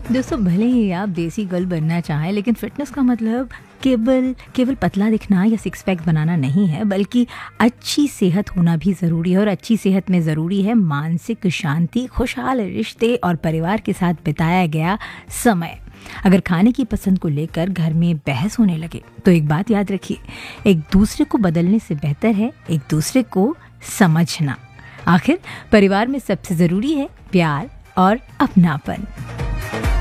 दोस्तों, भले ही आप देसी गर्ल बनना चाहें, लेकिन फिटनेस का मतलब केवल पतला दिखना या सिक्स पैक बनाना नहीं है, बल्कि अच्छी सेहत होना भी ज़रूरी है। और अच्छी सेहत में ज़रूरी है मानसिक शांति, खुशहाल रिश्ते और परिवार के साथ बिताया गया समय। अगर खाने की पसंद को लेकर घर में बहस होने लगे तो एक बात याद रखिए, एक दूसरे को बदलने से बेहतर है एक दूसरे को समझना। आखिर परिवार में सबसे ज़रूरी है प्यार और अपनापन।